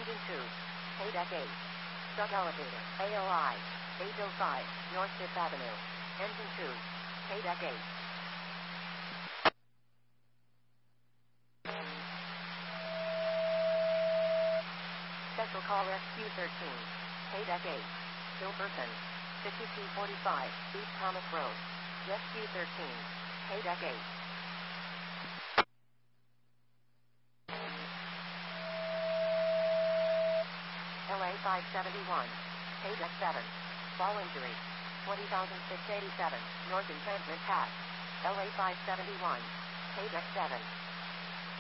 Engine 2. Paydeck 8. Stuck elevator. AOI. 805. North 5th Avenue. Engine 2. Paydeck 8. Special call Rescue 13. Paydeck 8. Gilberton. 5245. East Thomas Road. Rescue 13. Paydeck 8. LA 571. Paydeck 7. Fall injury. 20,687. North Encampment Path. LA 571. Paydeck 7.